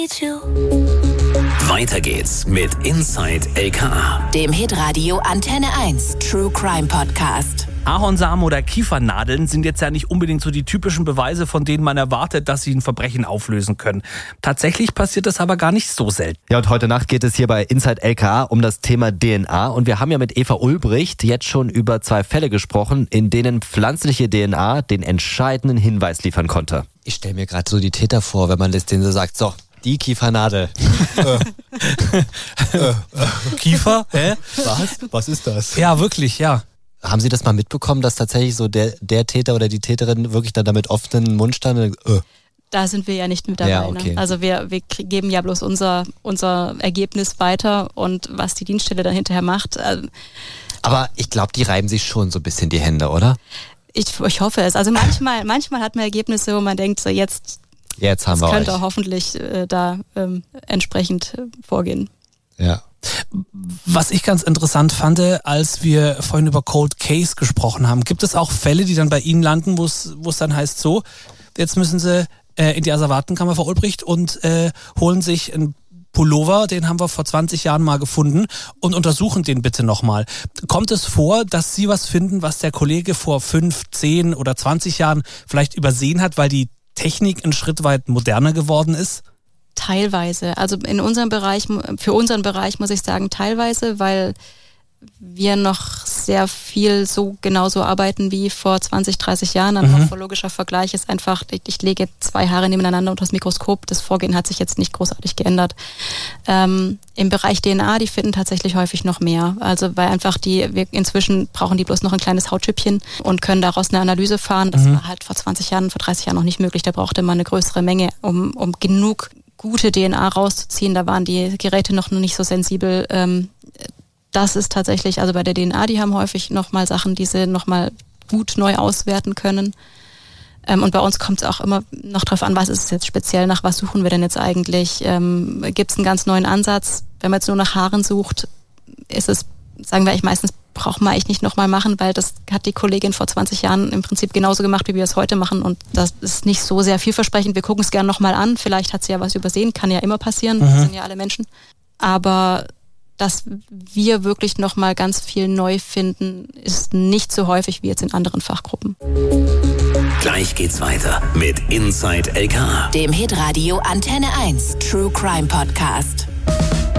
Weiter geht's mit Inside LKA, dem Hitradio Antenne 1 True Crime Podcast. Ahornsamen oder Kiefernadeln sind jetzt ja nicht unbedingt so die typischen Beweise, von denen man erwartet, dass sie ein Verbrechen auflösen können. Tatsächlich passiert das aber gar nicht so selten. Ja, und heute Nacht geht es hier bei Inside LKA um das Thema DNA. Und wir haben ja mit Eva Ulbricht jetzt schon über 2 Fälle gesprochen, in denen pflanzliche DNA den entscheidenden Hinweis liefern konnte. Ich stelle mir gerade so die Täter vor, wenn man das denen so sagt, so, die Kiefernadel. Kiefer? Hä? Was ist das? Ja, wirklich, ja. Haben Sie das mal mitbekommen, dass tatsächlich so der Täter oder die Täterin wirklich dann damit offenen Mund stand? Da sind wir ja nicht mit dabei. Ja, okay. Ne? Also wir geben ja bloß unser Ergebnis weiter und was die Dienststelle dann hinterher macht. Aber ich glaube, die reiben sich schon so ein bisschen die Hände, oder? Ich hoffe es. Also manchmal hat man Ergebnisse, wo man denkt, so jetzt haben wir könnte euch. hoffentlich entsprechend vorgehen. Ja. Was ich ganz interessant fand, als wir vorhin über Cold Case gesprochen haben, gibt es auch Fälle, die dann bei Ihnen landen, wo es dann heißt so, jetzt müssen Sie in die Asservatenkammer, Frau Ulbricht, und holen sich einen Pullover, den haben wir vor 20 Jahren mal gefunden, und untersuchen den bitte nochmal. Kommt es vor, dass Sie was finden, was der Kollege vor 5, 10 oder 20 Jahren vielleicht übersehen hat, weil die Technik einen Schritt weit moderner geworden ist? Teilweise. Also für unseren Bereich muss ich sagen teilweise, weil wir noch sehr viel genauso arbeiten wie vor 20, 30 Jahren. Ein morphologischer Vergleich ist einfach, ich lege 2 Haare nebeneinander unter das Mikroskop. Das Vorgehen hat sich jetzt nicht großartig geändert. Im Bereich DNA, die finden tatsächlich häufig noch mehr. Also weil einfach inzwischen brauchen die bloß noch ein kleines Hautschüppchen und können daraus eine Analyse fahren. Das war halt vor 20 Jahren, vor 30 Jahren noch nicht möglich. Da brauchte man eine größere Menge, um genug gute DNA rauszuziehen. Da waren die Geräte noch nicht so sensibel. Das ist tatsächlich, also bei der DNA, die haben häufig nochmal Sachen, die sie nochmal gut neu auswerten können. Und bei uns kommt es auch immer noch drauf an, was ist es jetzt speziell, nach was suchen wir denn jetzt eigentlich? Gibt es einen ganz neuen Ansatz? Wenn man jetzt nur nach Haaren sucht, ist es, sagen wir eigentlich meistens, braucht man eigentlich nicht nochmal machen, weil das hat die Kollegin vor 20 Jahren im Prinzip genauso gemacht, wie wir es heute machen, und das ist nicht so sehr vielversprechend. Wir gucken es gerne nochmal an, vielleicht hat sie ja was übersehen, kann ja immer passieren, wir sind ja alle Menschen. Aber dass wir wirklich nochmal ganz viel neu finden, ist nicht so häufig wie jetzt in anderen Fachgruppen. Gleich geht's weiter mit Inside LKA, Dem Hitradio Antenne 1 True Crime Podcast.